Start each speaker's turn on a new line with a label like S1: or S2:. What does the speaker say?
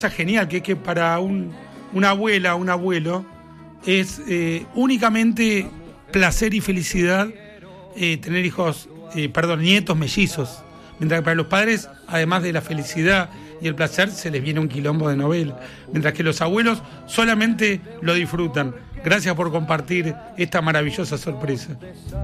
S1: Genial, que es que para una abuela, un abuelo, es únicamente placer y felicidad tener nietos mellizos. Mientras que para los padres, además de la felicidad y el placer, se les viene un quilombo de novela. Mientras que los abuelos solamente lo disfrutan. Gracias por compartir esta maravillosa sorpresa.